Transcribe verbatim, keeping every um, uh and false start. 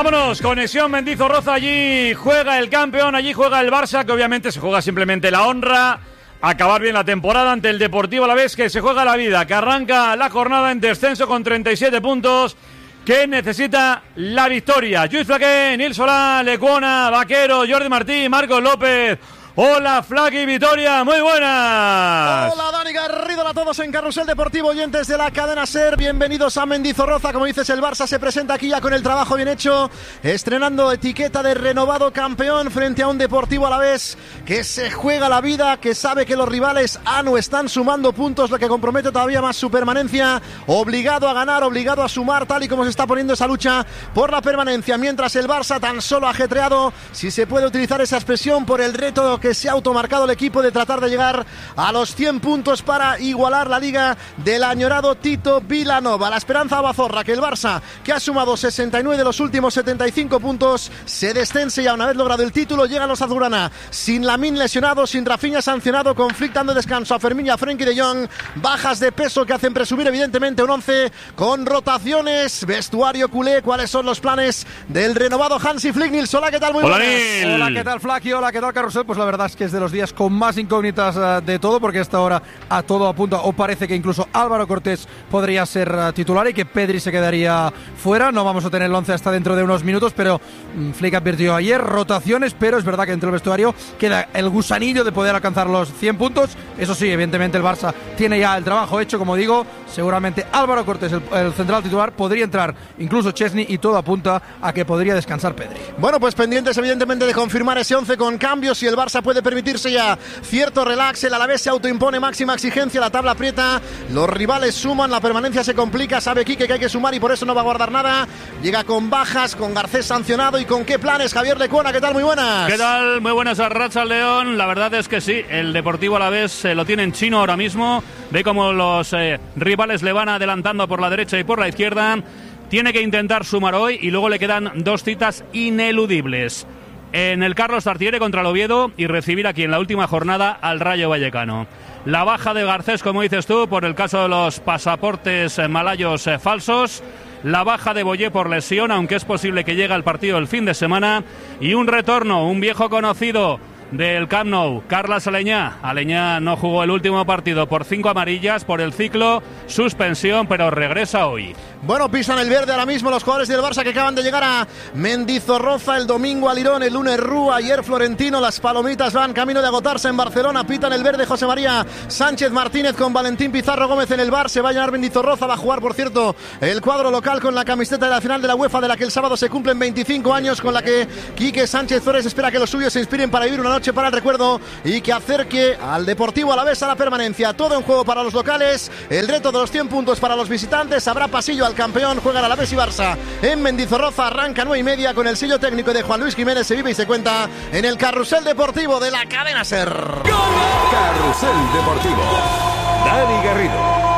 Vámonos, conexión Mendizorroza, allí juega el campeón, allí juega el Barça, que obviamente se juega simplemente la honra, acabar bien la temporada ante el Deportivo Alavés, que se juega la vida, que arranca la jornada en descenso con treinta y siete puntos, que necesita la victoria. Lluís Flaqué, Nil Solá, Lecuona, Vaquero, Jordi Martí, Marcos López. Hola, Flaqui, Vitoria, muy buenas. Hola, Dani Garrido, a todos en Carrusel Deportivo, oyentes de la cadena SER, bienvenidos a Mendizorroza. Como dices, el Barça se presenta aquí ya con el trabajo bien hecho, estrenando etiqueta de renovado campeón frente a un Deportivo Alavés que se juega la vida, que sabe que los rivales A no están sumando puntos, lo que compromete todavía más su permanencia, obligado a ganar, obligado a sumar, tal y como se está poniendo esa lucha por la permanencia, mientras el Barça tan solo ajetreado, si se puede utilizar esa expresión, por el reto que se ha automarcado el equipo de tratar de llegar a los cien puntos para igualar la liga del añorado Tito Vilanova. La esperanza abazorra que el Barça, que ha sumado sesenta y nueve de los últimos setenta y cinco puntos, se descense ya una vez logrado el título. Llegan los azulgrana sin Lamine lesionado, sin Rafinha sancionado, conflictando descanso a Fermín y a Frenkie de Jong, bajas de peso que hacen presumir evidentemente un once con rotaciones, vestuario culé. ¿Cuáles son los planes del renovado Hansi Flick? Nils Solá, ¿qué tal? Muy Hola, buenas. Nil. Hola, ¿qué tal, Flaqui? Hola, ¿qué tal, Carrusel? Pues la verdad es que es de los días con más incógnitas uh, de todo, porque hasta ahora a todo apunta, o parece que incluso Álvaro Cortés podría ser uh, titular y que Pedri se quedaría fuera. No vamos a tener el once hasta dentro de unos minutos, pero um, Flick advirtió ayer rotaciones, pero es verdad que dentro del vestuario queda el gusanillo de poder alcanzar los cien puntos. Eso sí, evidentemente el Barça tiene ya el trabajo hecho, como digo. Seguramente Álvaro Cortés, el, el central titular, podría entrar incluso Chesney, y todo apunta a que podría descansar Pedri. Bueno, pues pendientes evidentemente de confirmar ese once con cambios, y el Barça puede permitirse ya cierto relax. El Alavés se autoimpone máxima exigencia, la tabla aprieta, los rivales suman, la permanencia se complica, sabe Quique que hay que sumar y por eso no va a guardar nada. Llega con bajas, con Garcés sancionado, y con qué planes. Javier Lecuona, ¿qué tal? Muy buenas. ¿Qué tal? Muy buenas a Racha León. La verdad es que sí, el Deportivo Alavés eh, lo tiene en chino ahora mismo. Ve como los eh, rivales le van adelantando por la derecha y por la izquierda. Tiene que intentar sumar hoy y luego le quedan dos citas ineludibles. En el Carlos Tartiere contra el Oviedo y recibir aquí en la última jornada al Rayo Vallecano. La baja de Garcés, como dices tú, por el caso de los pasaportes eh, malayos eh, falsos. La baja de Boyé por lesión, aunque es posible que llegue al partido el fin de semana. Y un retorno, un viejo conocido del Camp Nou, Carles Aleñá. Aleñá no jugó el último partido por cinco amarillas, por el ciclo, suspensión, pero regresa hoy. Bueno, pisan el verde ahora mismo los jugadores del Barça que acaban de llegar a Mendizorroza. El domingo Alirón, el lunes Rúa, ayer Florentino. Las palomitas van camino de agotarse en Barcelona. Pitan el verde José María Sánchez Martínez con Valentín Pizarro Gómez en el bar. Se va a llenar Mendizorroza, va a jugar, por cierto, el cuadro local con la camiseta de la final de la UEFA, de la que el sábado se cumplen veinticinco años, con la que Quique Sánchez Flores espera que los suyos se inspiren para vivir una noche para el recuerdo y que acerque al Deportivo Alavés a la permanencia. Todo en juego para los locales, el reto de los cien puntos para los visitantes. Habrá pasillo al campeón, juegan Alavés y Barça en Mendizorroza. Arranca nueve y media con el sello técnico de Juan Luis Jiménez. Se vive y se cuenta en el Carrusel Deportivo de la cadena SER. Carrusel Deportivo, Dani Garrido.